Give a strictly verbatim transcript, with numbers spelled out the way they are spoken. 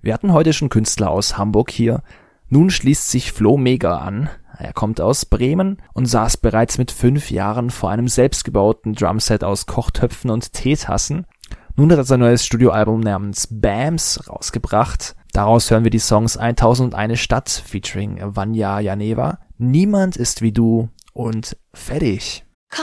Wir hatten heute schon Künstler aus Hamburg hier. Nun schließt sich Flo Mega an. Er kommt aus Bremen und saß bereits mit fünf Jahren vor einem selbstgebauten Drumset aus Kochtöpfen und Teetassen. Nun hat er sein neues Studioalbum namens Bams rausgebracht. Daraus hören wir die Songs tausendundeine Stadt featuring Vanja Janeva, Niemand ist wie du und Fertig.